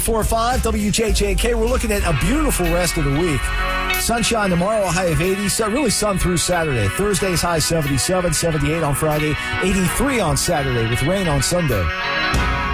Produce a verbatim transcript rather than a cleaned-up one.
four five W J J K. We're looking at a beautiful rest of the week. Sunshine tomorrow, a high of eighty. So really sun through Saturday. Thursday's high seventy-seven, seventy-eight on Friday, eighty-three on Saturday with rain on Sunday.